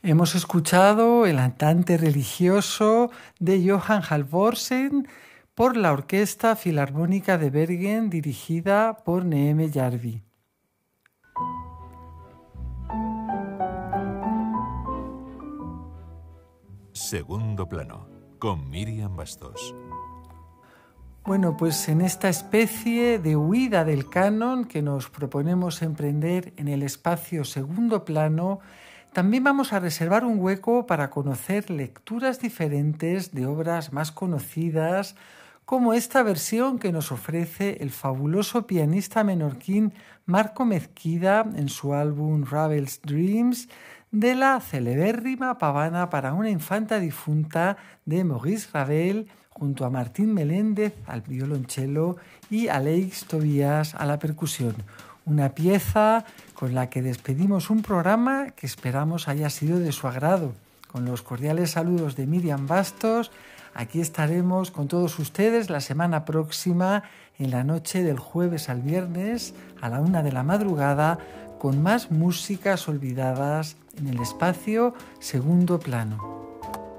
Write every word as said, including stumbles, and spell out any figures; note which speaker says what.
Speaker 1: Hemos escuchado el andante religioso de Johann Halvorsen por la Orquesta Filarmónica de Bergen, dirigida por Neeme Järvi.
Speaker 2: Segundo plano, con Miriam Bastos.
Speaker 1: Bueno, pues en esta especie de huida del canon que nos proponemos emprender en el espacio segundo plano, también vamos a reservar un hueco para conocer lecturas diferentes de obras más conocidas, como esta versión que nos ofrece el fabuloso pianista menorquín Marco Mezquida en su álbum Ravel's Dreams, de la celebérrima Pavana para una infanta difunta de Maurice Ravel, junto a Martín Meléndez al violonchelo y Aleix Tobias a la percusión. Una pieza con la que despedimos un programa que esperamos haya sido de su agrado. Con los cordiales saludos de Miriam Bastos, aquí estaremos con todos ustedes la semana próxima, en la noche del jueves al viernes, a la una de la madrugada, con más músicas olvidadas en el espacio segundo plano.